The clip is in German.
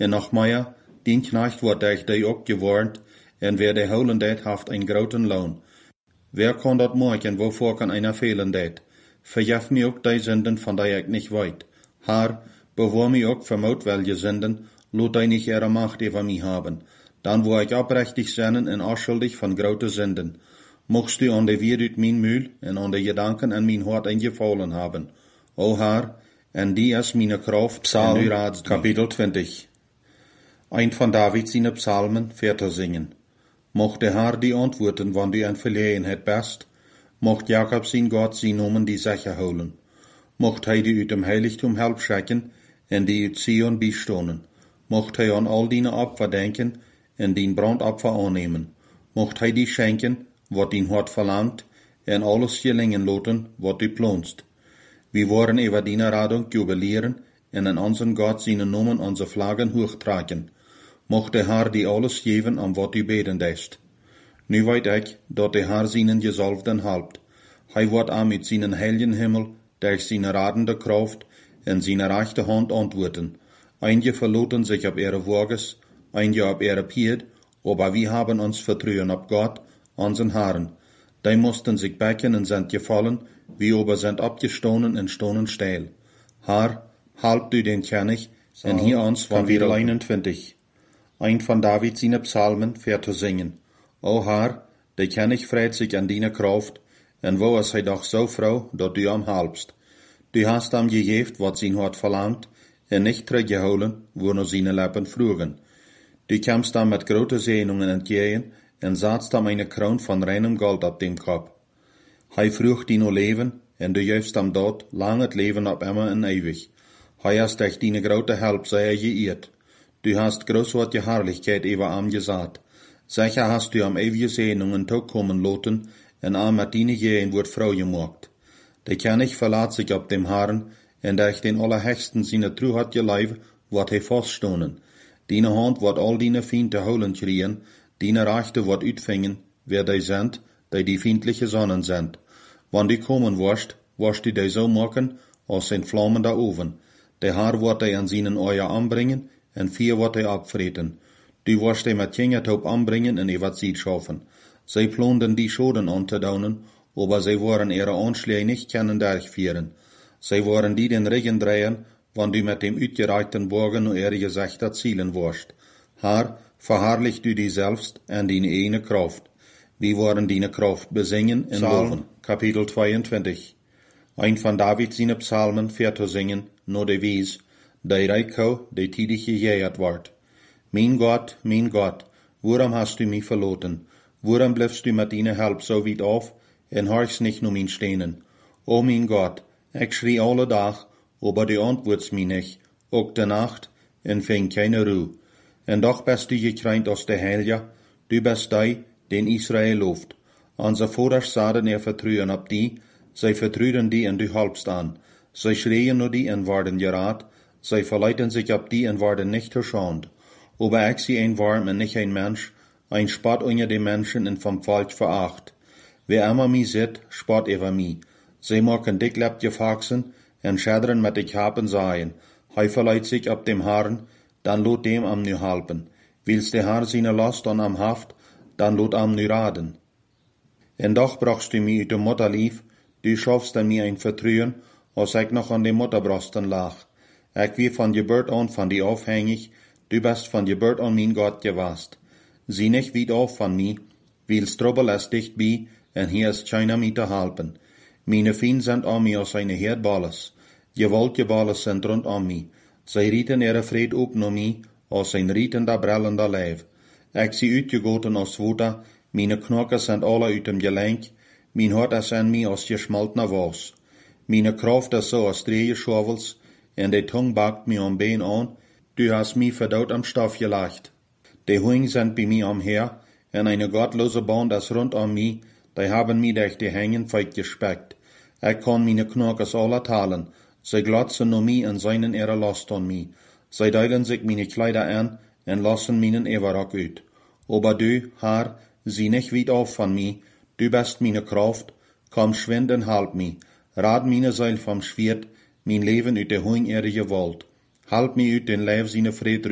en nog meer, dien knecht wordt ik die ook gewarnt, en wer die holen dat haft een groten loon. Wer kan dat maken, wovor kan einer fehlen dat? Verjef mir ook die Sünden, van die ik niet weet. Herr, bewahr mich auch vermout welche Sünden, lot die nicht ihre Macht über mich haben. Dann wo ich oprechtig sein en afschuldig van grote Sünden. Mochtst du an de Wirut mijn Mühl en an de Gedanken en mijn Hart eingefallen haben. O Herr, en die is meine Kraft, Psalm, en u raadst Kapitel 20. Ein von David seine Psalmen, Väter singen. Mocht der Herr die antwoorden, wann du ein Verlegenheid best. Mocht Jakob zijn Gott zijn nomen die Sache holen. Mocht hij die uit dem Heiligtum help schicken, en die uit Zion bijstonen. Mocht hij aan al die Opfer denken, en die Brandopfer aannemen. Mocht hij die schenken, wat die Hart verlangt, en alles gelingen laten, wat du planst. Wir waren über die Radung jubilieren, en in unseren Gott seine Namen unsere Flaggen hochtragen. Mocht der Herr die alles geven am wat u beden deest. Nu weet ik, dat der Herr seinen Gesalbten helpt. Hij wordt am mit seinen heiligen Himmel, durch seine radende Kraft, en seine rechte Hand antworten. Einige verloten sich op ihre Wages, einige op ihre Pied, aber wir haben uns vertrauen op Gott, unseren Herrn. Die mussten sich becken en sind gefallen, wir aber sind abgestoßen en stonen steil. Herr, halb du den König, en hier uns van Kapitel wieder 21. Ein von David seine Psalmen fährt zu singen. O Herr, der König freut sich an deine Kraft, en wo is hij doch so froh, dat du am helpst. Du hast am gegeben, wat sein Hart verlangt, en nicht teruggeholen, wo nur seine Lippen frugen. Du kamst am mit grote Segnungen entgegen, en satzst am eine Kroon von reinem Gold op dem Kopf. Hij frucht dino Leben, en du gevst am dort lang het Leben op immer en ewig. Hij hast dich deine grote Help sehr geirrt. Du hast groß wat je Herrlichkeit über am gesagt. Sicher hast du am ewige Segnungen toekommen laten, en am met deine Gehen wordt vrouw gemaakt. Der König verlaat sich op dem Herrn, en durch den Allerhöchsten seine True hat geleid, wat hij vaststonen. Deine Hand wat al deine Fiende holen kriegen, deine Rechte wat uitvingen, wer die sind, die feindliche Sonnen sind. Wann du kommen wirst du die so machen, als ein flammender Oven. Der Herr wird die an seinen Eier anbringen, en vier wird die abvreten. Du wirst die mit Jingertop anbringen en wat Zeit schaffen. Sie planten die Schoden anzudauen, aber sie wollen ihre Anschläge nicht können durchführen. Sie wollen die den Regen drehen, wann du mit dem uitgereichten Bogen nur ihre Gesichter zielen wirst. Herr, verherrlich du dich selbst en deine eine Kraft. Wir wollen deine Kraft besingen en loven. Kapitel 22. Ein von David seine Psalmen fährt zu singen, no de wies, die Reiko, die tidig gejährt ward. Mein Gott, warum hast du mich verloten? Warum bleibst du mit deiner Help so weit auf, en horchst nicht nur mein Stehnen? O mein Gott, ich schrie alle Tag, aber du antwortst mich nicht, auch de Nacht, en fing keine Ruhe. En doch bist du gekränkt aus der Heilige, du bist die, den Israel loft. Unser Vaters sahen vertrauen op die, sie vertrauen die en du halbst an. Sie schreien nur die en worden geraad, sie verleiten sich op die en worden nicht geschont. Aber ich sie ein Warm en nicht ein Mensch, ein Spott unter den Menschen en vom Volk veracht. Wer immer mi sieht, spott über mi. Sie machen dick lebt gefachsen, en schädern mit de Kapen seien. Hij verleiht sich op dem Herrn, dann lot dem am nu halpen. Willst der Herr seine Last an am Haft, dann lot am nu raden. En doch brachst du mi uit de Mutterlief, du schaffst an mir ein Vertrauen, als ich noch an de Mutterbrosten lag. Ich wie von Geburt an von die aufhängig, du bist von Geburt an mein Gott gewast. Sieh nicht weit auf von mi, weil's Trouble ist dicht bei, en hier ist keiner mi te helpen. Meine Fiend sind an mi als eine Herdballes. Gewaltgeballes sind rund an mi. Sie rieten ihre Fried op no mi, als ein rietender, brellender Leib. Ich sie uitgegoten als Water, meine Knochen sind alle uit dem Gelenk, mein Hart ist an mi als geschmaltener Was. Meine Kraft ist so als Drehgeschwavels, en de Tung bakt mi am Bein an, du hast mi verdaut am Stoff gelegt. Die Huingen sind bei mir am Her, en eine gottlose Band ist rund an mi, die haben mi durch die Hängen feit gespeckt. Ich kann meine Knochen alle teilen, sie glotzen nur mi en seinen ihre Last an mi. Sie teilen sich meine Kleider an, en lassen meinen Everrock uit. Aber du, Herr, sieh nicht weit auf von mi, du bist meine Kraft, komm schwind en halb mi. Rad meine Seil vom Schwert, mein Leben uit der Huing ihre Gewalt. Halb mi uit den Leib seine Fried